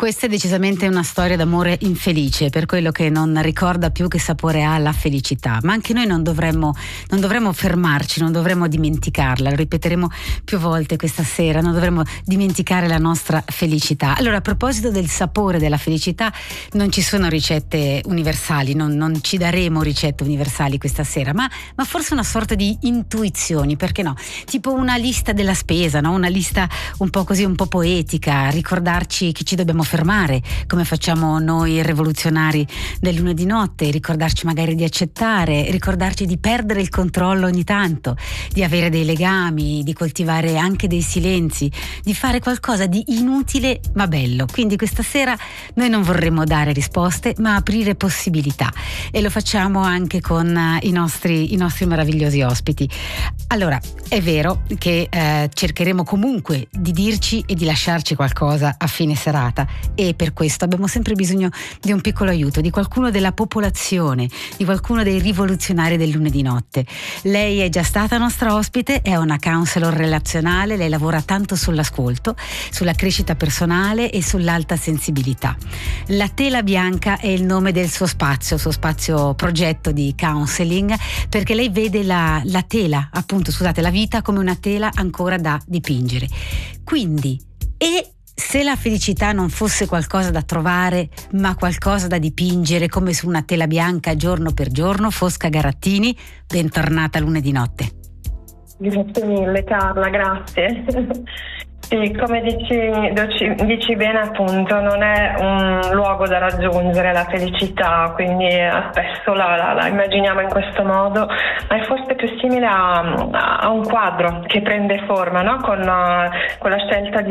Questa è decisamente una storia d'amore infelice, per quello che non ricorda più che sapore ha la felicità, ma anche noi non dovremmo fermarci, non dovremmo dimenticarla, lo ripeteremo più volte questa sera, non dovremmo dimenticare la nostra felicità. Allora, a proposito del sapore della felicità, non ci sono ricette universali, non ci daremo ricette universali questa sera, ma forse una sorta di intuizioni, perché no? Tipo una lista della spesa, no? Una lista un po' così, un po' poetica, ricordarci che ci dobbiamo fermare, come facciamo noi rivoluzionari del lunedì notte, ricordarci magari di accettare, ricordarci di perdere il controllo ogni tanto, di avere dei legami, di coltivare anche dei silenzi, di fare qualcosa di inutile ma bello. Quindi questa sera noi non vorremmo dare risposte, ma aprire possibilità, e lo facciamo anche con i nostri meravigliosi ospiti. Allora, è vero che cercheremo comunque di dirci e di lasciarci qualcosa a fine serata, e per questo abbiamo sempre bisogno di un piccolo aiuto, di qualcuno della popolazione, di qualcuno dei rivoluzionari del lunedì notte. Lei è già stata nostra ospite, è una counselor relazionale, lei lavora tanto sull'ascolto, sulla crescita personale e sull'alta sensibilità. La Tela Bianca è il nome del suo spazio progetto di counseling, perché lei vede la tela, appunto, scusate, la vita come una tela ancora da dipingere. Quindi, se la felicità non fosse qualcosa da trovare, ma qualcosa da dipingere come su una tela bianca giorno per giorno, Fosca Garattini, bentornata lunedì notte. Grazie mille Carla, grazie. Sì, come dici bene, appunto, non è un luogo da raggiungere la felicità, quindi spesso la immaginiamo in questo modo, ma è forse più simile a un quadro che prende forma, no? Con la scelta di